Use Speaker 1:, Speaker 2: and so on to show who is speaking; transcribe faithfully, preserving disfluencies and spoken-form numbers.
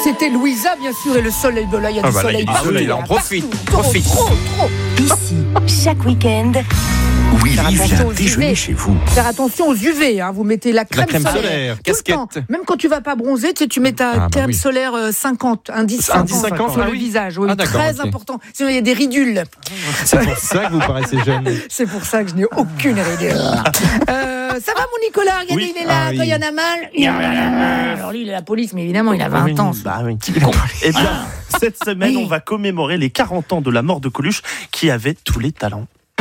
Speaker 1: C'était Louisa, bien sûr, et le soleil. Ben là, il y a
Speaker 2: Ah
Speaker 1: du
Speaker 2: bah là,
Speaker 1: soleil
Speaker 2: il y a du
Speaker 1: partout.
Speaker 2: soleil, là, on
Speaker 1: Partout.
Speaker 2: profite,
Speaker 1: Trop,
Speaker 2: profite.
Speaker 1: Trop, trop.
Speaker 3: Ici, chaque week-end,
Speaker 4: Willy
Speaker 1: Faire
Speaker 4: vient
Speaker 1: attention aux
Speaker 4: déjeuner
Speaker 1: U V.
Speaker 4: chez vous.
Speaker 1: Faire attention aux U V, hein. Vous mettez la crème,
Speaker 2: crème
Speaker 1: solaire,
Speaker 2: solaire,
Speaker 1: tout le
Speaker 2: casquette.
Speaker 1: temps. Même quand tu vas pas bronzer, tu sais, tu mets ta
Speaker 2: Ah, bah
Speaker 1: crème
Speaker 2: oui.
Speaker 1: solaire euh, cinquante, indice
Speaker 2: Indice
Speaker 1: cinquante,
Speaker 2: cinquante,
Speaker 1: sur
Speaker 2: ah
Speaker 1: le
Speaker 2: oui.
Speaker 1: visage. Oui,
Speaker 2: Ah, d'accord,
Speaker 1: très
Speaker 2: ok.
Speaker 1: important. Sinon, il y a des ridules.
Speaker 2: C'est pour ça que vous paraissez jeune.
Speaker 1: C'est pour ça que je n'ai aucune ridule. euh, ça va, mon Nicolas? Regardez,
Speaker 4: Oui.
Speaker 1: il est là.
Speaker 2: Ah, oui.
Speaker 1: Quand il y en a mal, il y en a mal. Alors lui, il est la police, mais évidemment, il a vingt
Speaker 5: Oui,
Speaker 1: ans.
Speaker 5: bah oui. Eh bien, cette semaine,
Speaker 1: Oui.
Speaker 5: on va commémorer les quarante ans de la mort de Coluche, qui avait tous les talents.